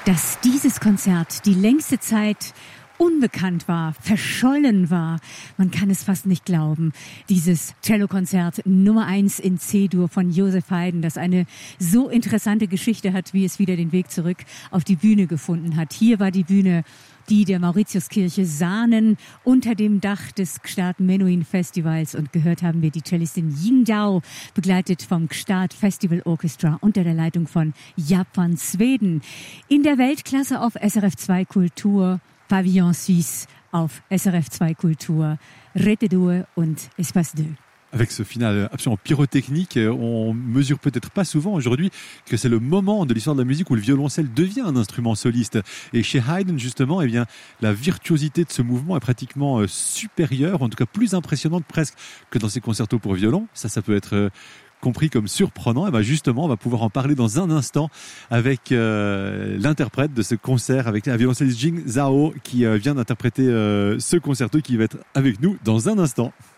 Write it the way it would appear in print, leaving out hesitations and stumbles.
dass dieses Konzert die längste Zeit unbekannt war, verschollen war. Man kann es fast nicht glauben. Dieses Cellokonzert Nummer 1 in C-Dur von Joseph Haydn, das eine so interessante Geschichte hat, wie es wieder den Weg zurück auf die Bühne gefunden hat. Hier war die Bühne die der Mauritiuskirche Saanen unter dem Dach des Gstaad Menuhin Festivals, und gehört haben wir die Cellistin Ying Dao, begleitet vom Gstaad Festival Orchestra unter der Leitung von Jaap van Zweden. In der Weltklasse auf SRF 2 Kultur, Pavillon Suisse auf SRF 2 Kultur, Rete 2 und Espace 2. Avec ce final absolument pyrotechnique, on mesure peut-être pas souvent aujourd'hui que c'est le moment de l'histoire de la musique où le violoncelle devient un instrument soliste. Et chez Haydn, justement, eh bien, la virtuosité de ce mouvement est pratiquement supérieure, en tout cas plus impressionnante presque que dans ses concertos pour violon. Ça peut être compris comme surprenant. Et ben justement, on va pouvoir en parler dans un instant avec l'interprète de ce concert, avec la violoncelliste Jing Zhao qui vient d'interpréter ce concerto qui va être avec nous dans un instant.